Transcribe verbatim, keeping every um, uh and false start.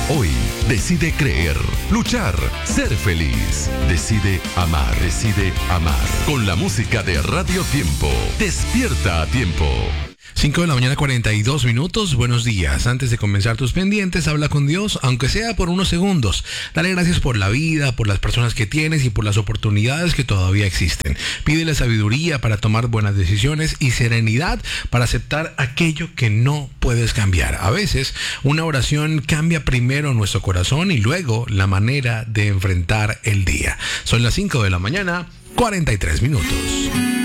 Hoy decide creer, luchar, ser feliz. Decide amar, decide amar. Con la música de Radio Tiempo. Despierta a tiempo. cinco de la mañana, cuarenta y dos minutos. Buenos días. Antes de comenzar tus pendientes, habla con Dios, aunque sea por unos segundos. Dale gracias por la vida, por las personas que tienes y por las oportunidades que todavía existen. Pídele sabiduría para tomar buenas decisiones y serenidad para aceptar aquello que no puedes cambiar. A veces, una oración cambia primero nuestro corazón y luego la manera de enfrentar el día. Son las cinco de la mañana, cuarenta y tres minutos.